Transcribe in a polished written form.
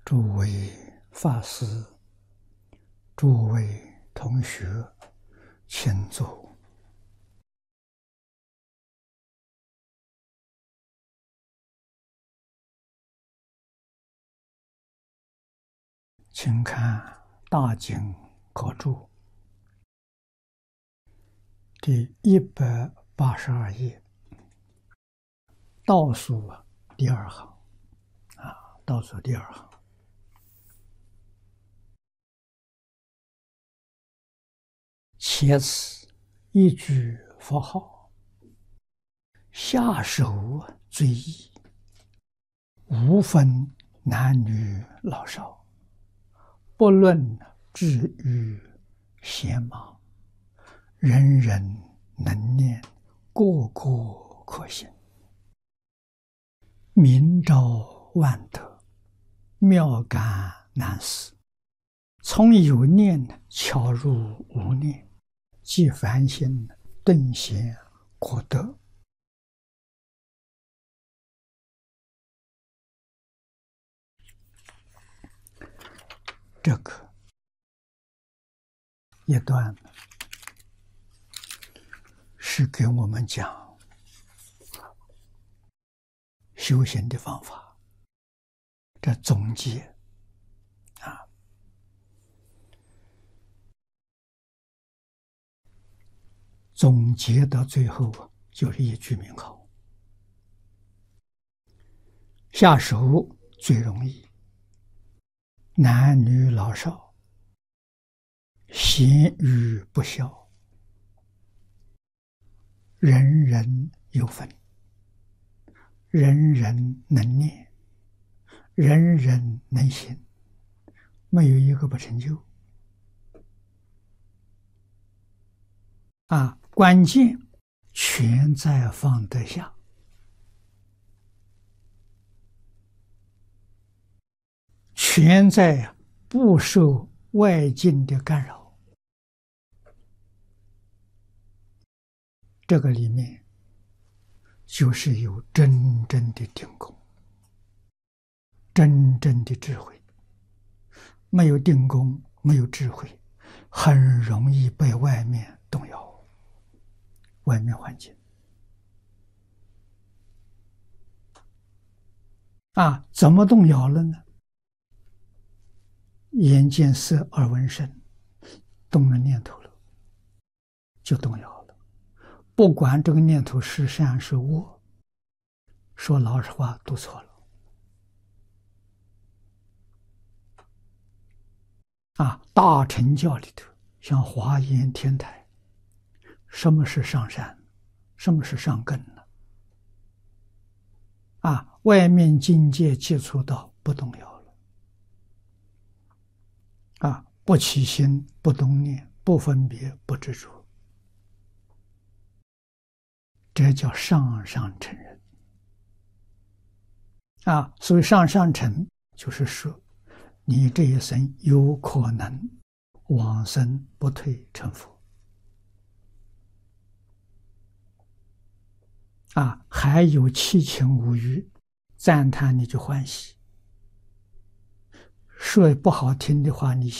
诸位法师、诸位同学，请坐。请看《大经科注》第182页，倒数第二行倒数第二行。且此一句佛号，下手最易，无分男女老少，不论智愚贤盲，人人能念，个个可行，明照万德，妙感难思。从有念巧入无念，即凡心顿显可得。这个一段是给我们讲修行的方法，这总结总结到最后就是一句名号。下手最容易，男女老少，贤愚不肖，人人有分，人人能念，人人能行，没有一个不成就。关键全在放得下，全在不受外境的干扰。这个里面就是有真正的定功，真正的智慧。没有定功，没有智慧，很容易被外面动摇，外面环境怎么动摇了呢？眼见色，耳闻声，动了念头了，就动摇了。不管这个念头是善是恶，说老实话都错了。大乘教里头，像华严天台，什么是上善，什么是上根呢？外面境界接触到不动摇了，不起心，不动念，不分别，不执着，这叫上上乘人。所以上上乘就是说，你这一生有可能往生不退成佛。还有七情五欲，赞叹你就欢喜，说不好听的话，你